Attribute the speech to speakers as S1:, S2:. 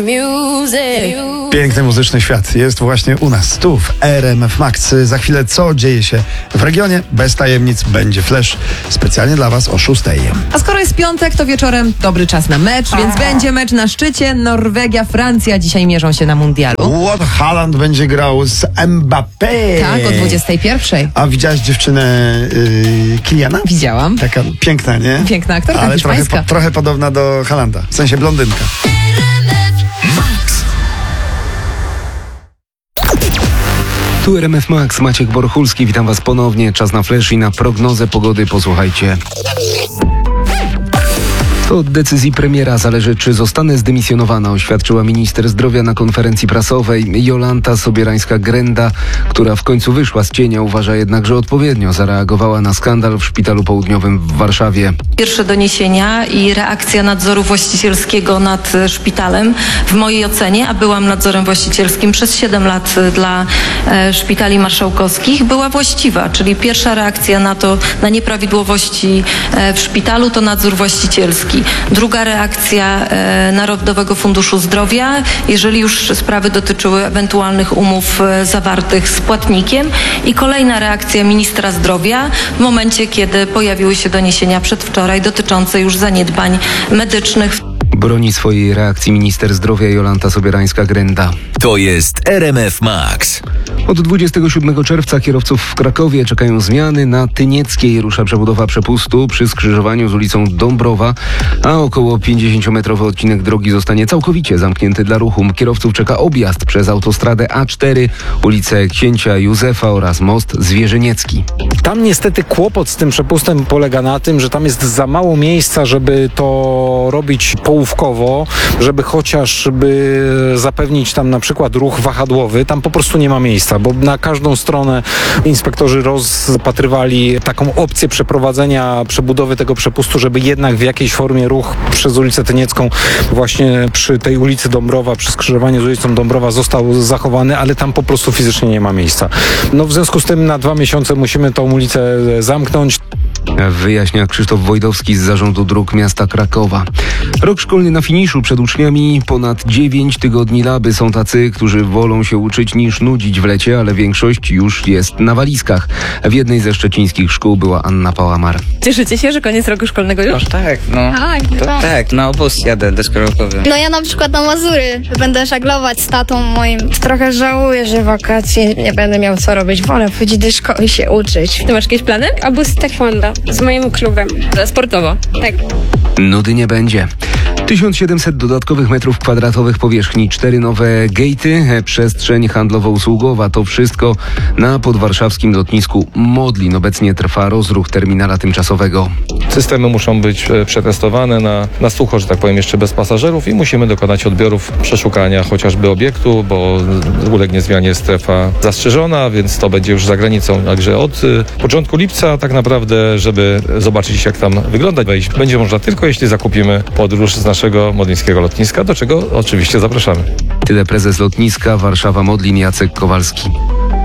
S1: Piękny muzyczny świat jest właśnie u nas, tu w RMF Max. Za chwilę co dzieje się w regionie? Bez tajemnic będzie flash specjalnie dla Was o 6.
S2: A skoro jest piątek, to wieczorem dobry czas na mecz, więc będzie mecz na szczycie. Norwegia, Francja dzisiaj mierzą się na mundialu.
S1: Haaland będzie grał z Mbappé.
S2: Tak, o 21.
S1: A widziałaś dziewczynę Kiliana?
S2: Widziałam.
S1: Taka piękna, nie?
S2: Piękna aktorka
S1: ale
S2: hiszpańska.
S1: trochę podobna do Haalanda, w sensie blondynka.
S3: Tu RMF Max, Maciek Borchulski, witam Was ponownie. Czas na flash i na prognozę pogody, posłuchajcie. To od decyzji premiera zależy, czy zostanę zdymisjonowana, oświadczyła minister zdrowia na konferencji prasowej. Jolanta Sobierajska-Grenda, która w końcu wyszła z cienia, uważa jednak, że odpowiednio zareagowała na skandal w Szpitalu Południowym w Warszawie.
S4: Pierwsze doniesienia i reakcja nadzoru właścicielskiego nad szpitalem w mojej ocenie, a byłam nadzorem właścicielskim przez 7 lat dla szpitali marszałkowskich, była właściwa, czyli pierwsza reakcja na nieprawidłowości w szpitalu to nadzór właścicielski. Druga reakcja Narodowego Funduszu Zdrowia, jeżeli już sprawy dotyczyły ewentualnych umów zawartych z płatnikiem, i kolejna reakcja ministra zdrowia w momencie, kiedy pojawiły się doniesienia przedwczoraj dotyczące już zaniedbań medycznych.
S3: Broni swojej reakcji minister zdrowia Jolanta Sobierańska-Grenda.
S5: To jest RMF Max.
S3: Od 27 czerwca kierowców w Krakowie czekają zmiany. Na Tynieckiej rusza przebudowa przepustu przy skrzyżowaniu z ulicą Dąbrowa, a około 50-metrowy odcinek drogi zostanie całkowicie zamknięty dla ruchu. Kierowców czeka objazd przez autostradę A4, ulicę Księcia Józefa oraz most Zwierzyniecki.
S6: Tam niestety kłopot z tym przepustem polega na tym, że tam jest za mało miejsca, żeby to robić połówkowo, żeby chociażby zapewnić tam na przykład ruch wahadłowy. Tam po prostu nie ma miejsca, bo na każdą stronę inspektorzy rozpatrywali taką opcję przeprowadzenia przebudowy tego przepustu, żeby jednak w jakiejś formie ruch przez ulicę Tyniecką właśnie przy tej ulicy Dąbrowa, przy skrzyżowaniu z ulicą Dąbrowa został zachowany, ale tam po prostu fizycznie nie ma miejsca. No w związku z tym na 2 miesiące musimy tą ulicę zamknąć.
S3: Wyjaśnia Krzysztof Wojdowski z Zarządu Dróg Miasta Krakowa. Rok szkolny na finiszu, przed uczniami ponad 9 tygodni laby. Są tacy, którzy wolą się uczyć niż nudzić w lecie, ale większość już jest na walizkach. W jednej ze szczecińskich szkół była Anna Pałamar.
S7: Cieszycie się, że koniec roku szkolnego już?
S8: Tak, no. Tak, na obóz jadę deskorolkowy.
S9: No ja na przykład na Mazury będę żaglować z tatą moim.
S10: Trochę żałuję, że wakacje nie będę miał co robić. Wolę chodzić do szkoły i się uczyć.
S7: Ty masz jakieś plany?
S10: Obóz taekwondo z moim klubem.
S7: Sportowo?
S10: Tak.
S3: Nudy nie będzie. 1700 dodatkowych metrów kwadratowych powierzchni, 4 nowe gatey, przestrzeń handlowo-usługowa. To wszystko na podwarszawskim lotnisku Modlin. Obecnie trwa rozruch terminala tymczasowego.
S11: Systemy muszą być przetestowane na sucho, że tak powiem, jeszcze bez pasażerów i musimy dokonać odbiorów, przeszukania chociażby obiektu, bo ulegnie zmianie strefa zastrzeżona, więc to będzie już za granicą. Także od początku lipca tak naprawdę, żeby zobaczyć, jak tam wygląda, wejść będzie można tylko, jeśli zakupimy podróż z naszego modlińskiego lotniska, do czego oczywiście zapraszamy.
S3: Tyle prezes lotniska Warszawa Modlin Jacek Kowalski.